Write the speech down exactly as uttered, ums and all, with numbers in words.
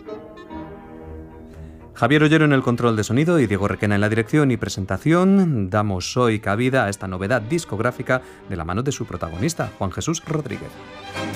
Javier Ollero en el control de sonido y Diego Requena en la dirección y presentación. Damos hoy cabida a esta novedad discográfica de la mano de su protagonista, Juan Jesús Rodríguez.